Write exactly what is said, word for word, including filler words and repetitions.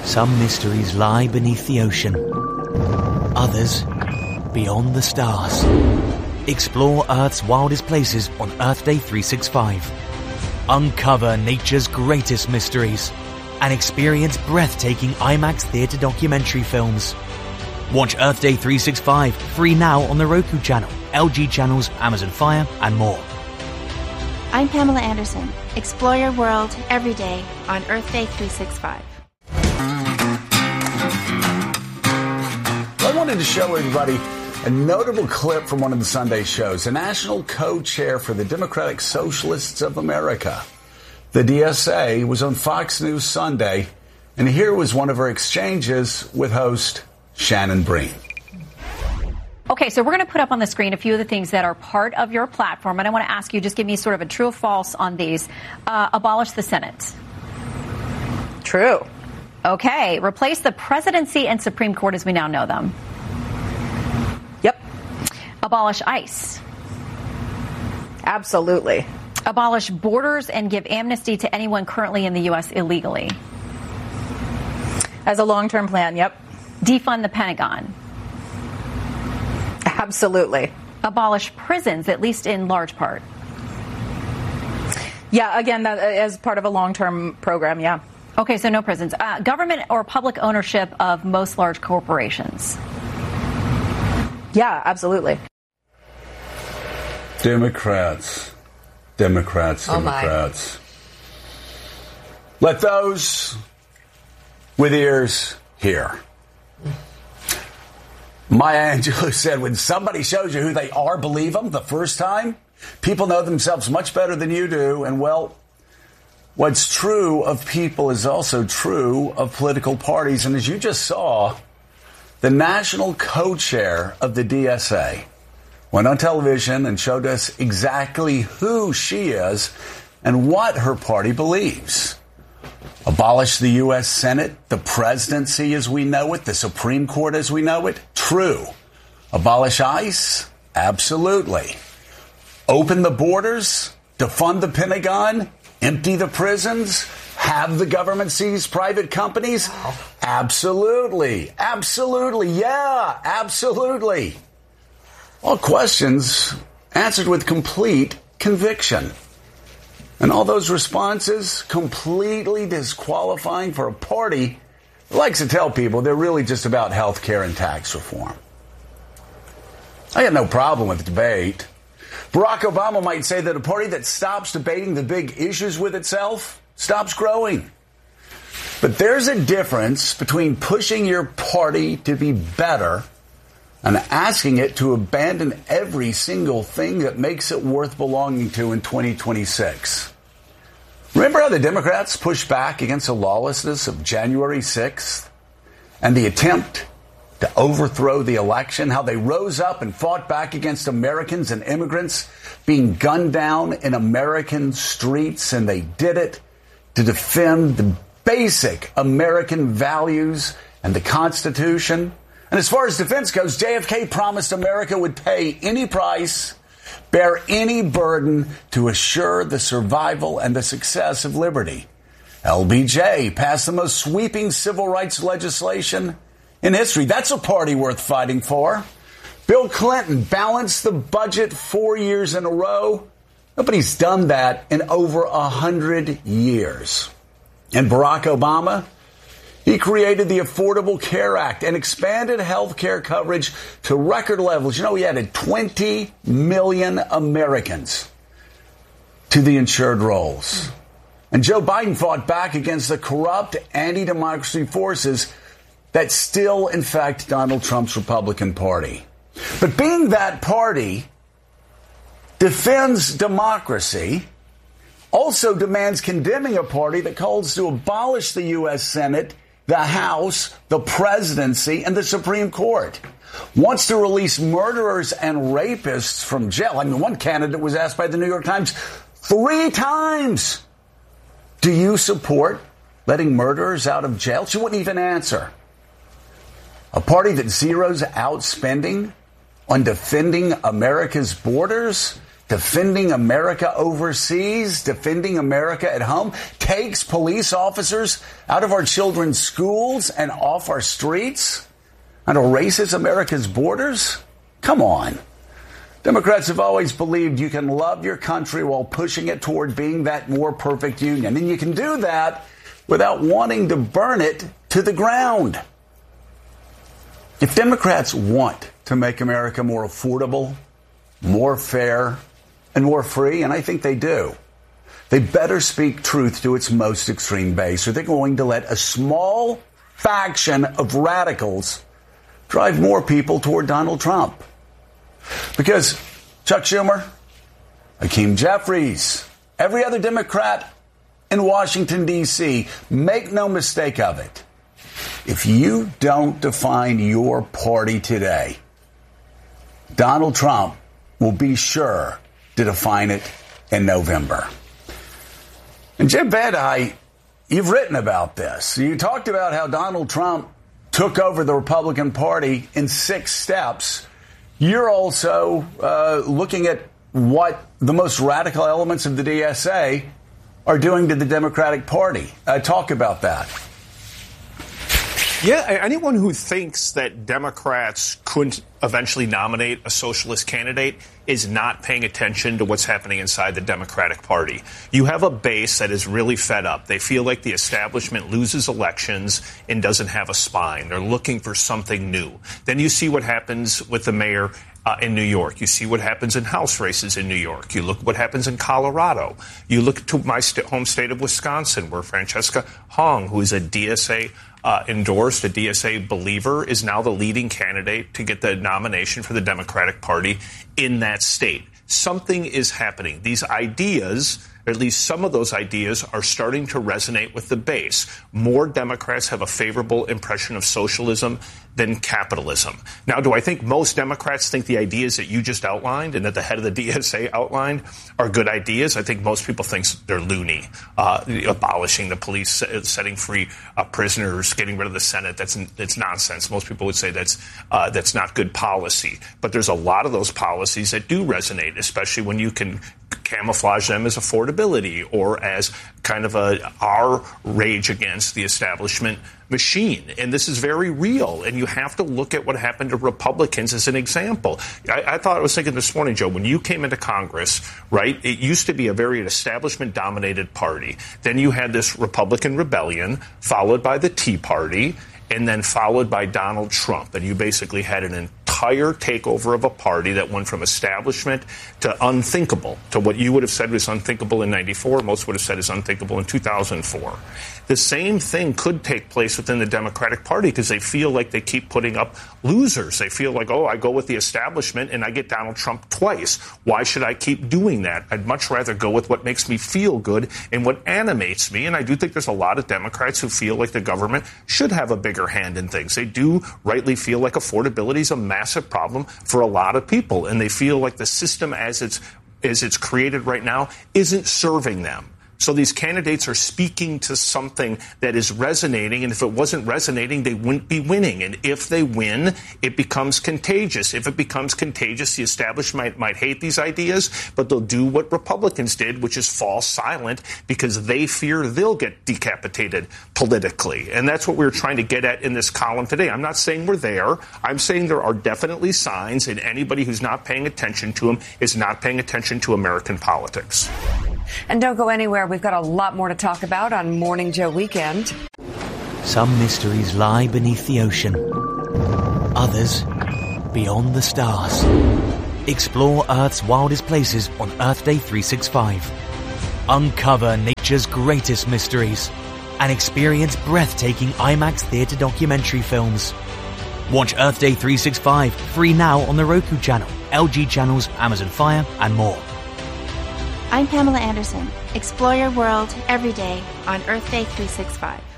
Some mysteries lie beneath the ocean. Others, beyond the stars. Explore Earth's wildest places on Earth Day three sixty-five. Uncover nature's greatest mysteries and experience breathtaking IMAX theater documentary films. Watch Earth Day three sixty-five free now on the Roku channel, L G channels, Amazon Fire, and more. I'm Pamela Anderson. Explore your world every day on Earth Day three sixty-five. I wanted to show everybody a notable clip from one of the Sunday shows. A national co-chair for the Democratic Socialists of America, the D S A, was on Fox News Sunday, and here was one of her exchanges with host Shannon Bream. Okay, so we're going to put up on the screen a few of the things that are part of your platform, and I want to ask you, just give me sort of a true or false on these. Uh, abolish the Senate. True. Okay, replace the presidency and Supreme Court as we now know them. Yep. Abolish ICE. Absolutely. Abolish borders and give amnesty to anyone currently in the U S illegally. As a long-term plan, yep. Defund the Pentagon. Absolutely. Abolish prisons, at least in large part. Yeah, again, that, as part of a long-term program, yeah. Okay, so no prisons. Uh, government or public ownership of most large corporations. Yeah, absolutely. Democrats. Democrats. Oh, Democrats. My. Let those with ears hear. Maya Angelou said, when somebody shows you who they are, believe them the first time. People know themselves much better than you do. And, well, what's true of people is also true of political parties. And as you just saw, the national co-chair of the D S A went on television and showed us exactly who she is and what her party believes. Abolish the U S Senate, the presidency as we know it, the Supreme Court as we know it? True. Abolish ICE? Absolutely. Open the borders? Defund the Pentagon? Empty the prisons? Have the government seize private companies? Absolutely. Absolutely. Yeah, absolutely. All questions answered with complete conviction. And all those responses completely disqualifying for a party that likes to tell people they're really just about health care and tax reform. I have no problem with debate. Barack Obama might say that a party that stops debating the big issues with itself stops growing. But there's a difference between pushing your party to be better and asking it to abandon every single thing that makes it worth belonging to in twenty twenty-six. Remember how the Democrats pushed back against the lawlessness of January sixth and the attempt to overthrow the election, how they rose up and fought back against Americans and immigrants being gunned down in American streets, and they did it to defend the basic American values and the Constitution. And as far as defense goes, J F K promised America would pay any price, bear any burden to assure the survival and the success of liberty. L B J passed the most sweeping civil rights legislation in history. That's a party worth fighting for. Bill Clinton balanced the budget four years in a row. Nobody's done that in over a hundred years. And Barack Obama, he created the Affordable Care Act and expanded health care coverage to record levels. You know, he added twenty million Americans to the insured rolls. And Joe Biden fought back against the corrupt anti-democracy forces that still infect Donald Trump's Republican Party. But being that party defends democracy, also demands condemning a party that calls to abolish the U S Senate, the House, the presidency, and the Supreme Court. Wants to release murderers and rapists from jail. I mean, one candidate was asked by the New York Times three times, do you support letting murderers out of jail? She wouldn't even answer. A party that zeroes out spending on defending America's borders defending America overseas, defending America at home, takes police officers out of our children's schools and off our streets, and erases America's borders? Come on. Democrats have always believed you can love your country while pushing it toward being that more perfect union. And you can do that without wanting to burn it to the ground. If Democrats want to make America more affordable, more fair, and more free, and I think they do, they better speak truth to its most extreme base, or they're going to let a small faction of radicals drive more people toward Donald Trump. Because Chuck Schumer, Hakeem Jeffries, every other Democrat in Washington, D C, make no mistake of it, if you don't define your party today, Donald Trump will be sure to define it in November. And Jim Vandehei, you've written about this. You talked about how Donald Trump took over the Republican Party in six steps. You're also uh, looking at what the most radical elements of the D S A are doing to the Democratic Party. Uh, talk about that. Yeah, anyone who thinks that Democrats couldn't eventually nominate a socialist candidate is not paying attention to what's happening inside the Democratic Party. You have a base that is really fed up. They feel like the establishment loses elections and doesn't have a spine. They're looking for something new. Then you see what happens with the mayor Uh, in New York. You see what happens in House races in New York. You look what happens in Colorado. You look to my st- home state of Wisconsin, where Francesca Hong, who is a D S A uh, endorsed, a D S A believer, is now the leading candidate to get the nomination for the Democratic Party in that state. Something is happening. These ideas, or at least some of those ideas, are starting to resonate with the base. More Democrats have a favorable impression of socialism than capitalism. Now, do I think most Democrats think the ideas that you just outlined and that the head of the D S A outlined are good ideas? I think most people think they're loony. Uh, abolishing the police, setting free uh, prisoners, getting rid of the Senate, that's that's nonsense. Most people would say that's uh, that's not good policy. But there's a lot of those policies that do resonate, especially when you can camouflage them as affordability or as kind of a our rage against the establishment machine. And this is very real. And you have to look at what happened to Republicans as an example. I, I thought I was thinking this morning, Joe, when you came into Congress, right, it used to be a very establishment-dominated party. Then you had this Republican rebellion, followed by the Tea Party, and then followed by Donald Trump. And you basically had an entire takeover of a party that went from establishment to unthinkable, to what you would have said was unthinkable in ninety-four, most would have said is unthinkable in two thousand four. The same thing could take place within the Democratic Party because they feel like they keep putting up losers. They feel like, oh, I go with the establishment and I get Donald Trump twice. Why should I keep doing that? I'd much rather go with what makes me feel good and what animates me. And I do think there's a lot of Democrats who feel like the government should have a bigger hand in things. They do rightly feel like affordability is a massive problem for a lot of people. And they feel like the system as it's as it's created right now isn't serving them. So these candidates are speaking to something that is resonating, and if it wasn't resonating, they wouldn't be winning. And if they win, it becomes contagious. If it becomes contagious, the establishment might, might hate these ideas, but they'll do what Republicans did, which is fall silent because they fear they'll get decapitated politically. And that's what we're trying to get at in this column today. I'm not saying we're there. I'm saying there are definitely signs, and anybody who's not paying attention to them is not paying attention to American politics. And don't go anywhere. We've got a lot more to talk about on Morning Joe Weekend. Some mysteries lie beneath the ocean. Others beyond the stars. Explore Earth's wildest places on Earth Day three sixty-five. Uncover nature's greatest mysteries and experience breathtaking IMAX theater documentary films. Watch Earth Day three sixty-five free now on the Roku channel, L G channels, Amazon Fire, and more. I'm Pamela Anderson. Explore your world every day on Earth Day three sixty-five.